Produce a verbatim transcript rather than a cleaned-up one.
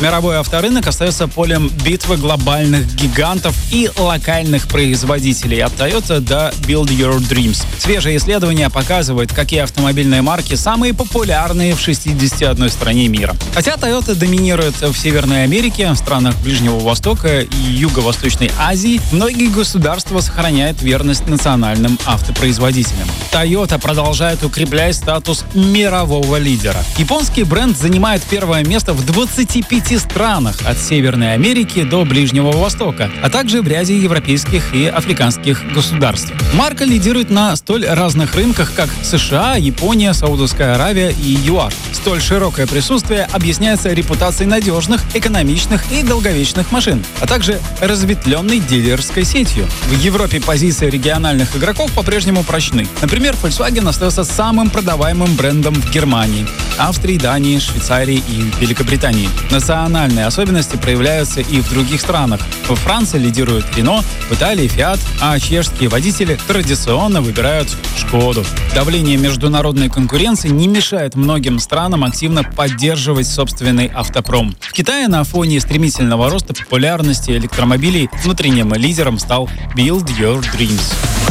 Мировой авторынок остается полем битвы глобальных гигантов и локальных производителей от Toyota до Build Your Dreams. Свежее исследование показывает, какие автомобильные марки самые популярные в шестидесяти одной стране мира. Хотя Toyota доминирует в Северной Америке, странах Ближнего Востока и Юго-Восточной Азии, многие государства сохраняют верность национальным автопроизводителям. Toyota продолжает укреплять статус мирового лидера. Японский бренд занимает первое место в двадцати пяти странах от Северной Америки до Ближнего Востока, а также в ряде европейских и африканских государств. Марка лидирует на столь разных рынках, как США, Япония, Саудовская Аравия и ЮАР. Столь широкое присутствие объясняется репутацией надежных, экономичных и долговечных машин, а также разветвленной дилерской сетью. В Европе позиции региональных игроков по-прежнему прочны. Например, Volkswagen остается самым продаваемым брендом в Германии, Австрии, Дании, Швейцарии и Великобритании. Национальные особенности проявляются и в других странах. Во Франции лидирует Renault, в Италии Fiat, а чешские водители традиционно выбирают Шкоду. Давление международной конкуренции не мешает многим странам активно поддерживать собственный автопром. В Китае на фоне стремительного роста популярности электромобилей внутренним лидером стал Build Your Dreams.